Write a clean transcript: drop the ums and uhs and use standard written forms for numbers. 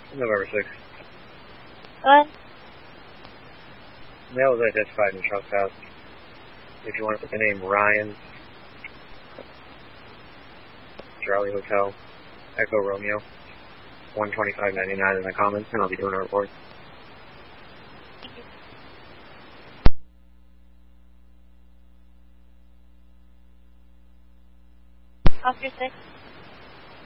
November 6th. What? Male was identified in trespass. If you want to put the name Ryan, Charlie Hotel, Echo Romeo, $125.99 in the comments, and I'll be doing a report. Officer 6.